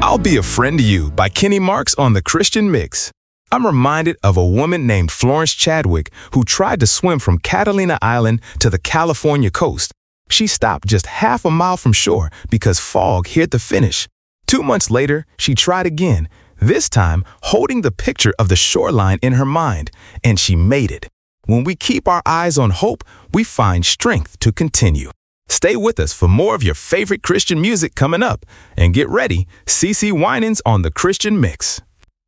I'll Be a Friend to You by Kenny Marks on the Christian Mix. I'm reminded of a woman named Florence Chadwick who tried to swim from Catalina Island to the California coast. She stopped just half a mile from shore because fog hid the finish. 2 months later, she tried again, this time holding the picture of the shoreline in her mind, and she made it. When we keep our eyes on hope, we find strength to continue. Stay with us for more of your favorite Christian music coming up. And get ready, CeCe Winans on the Christian Mix.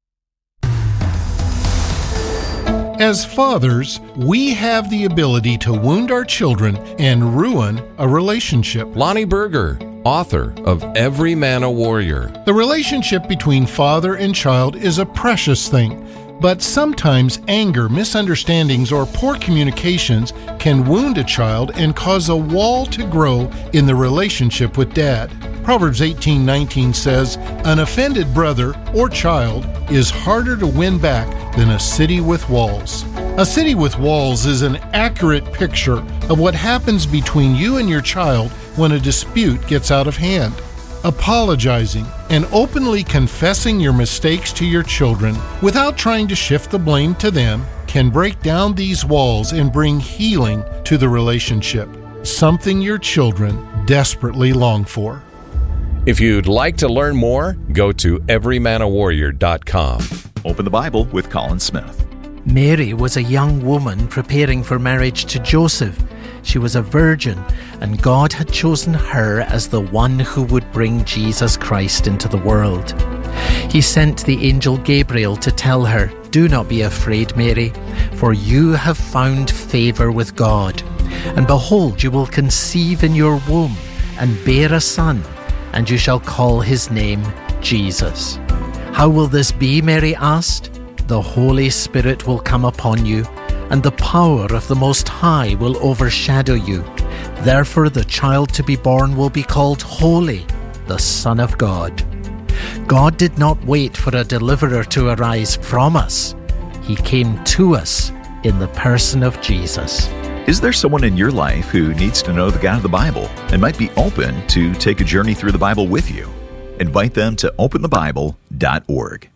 As fathers, we have the ability to wound our children and ruin a relationship. Lonnie Berger, author of Every Man a Warrior. The relationship between father and child is a precious thing. But sometimes anger, misunderstandings, or poor communications can wound a child and cause a wall to grow in the relationship with dad. Proverbs 18:19 says, "An offended brother or child is harder to win back than a city with walls." A city with walls is an accurate picture of what happens between you and your child when a dispute gets out of hand. Apologizing and openly confessing your mistakes to your children without trying to shift the blame to them can break down these walls and bring healing to the relationship, something your children desperately long for. If you'd like to learn more, go to everymanawarrior.com. Open the Bible with Colin Smith. Mary was a young woman preparing for marriage to Joseph. She was a virgin, and God had chosen her as the one who would bring Jesus Christ into the world. He sent the angel Gabriel to tell her, "Do not be afraid, Mary, for you have found favor with God. And behold, you will conceive in your womb and bear a son, and you shall call his name Jesus." "How will this be?" Mary asked. "The Holy Spirit will come upon you, and the power of the Most High will overshadow you. Therefore the child to be born will be called Holy, the Son of God." God did not wait for a deliverer to arise from us. He came to us in the person of Jesus. Is there someone in your life who needs to know the God of the Bible and might be open to take a journey through the Bible with you? Invite them to openthebible.org.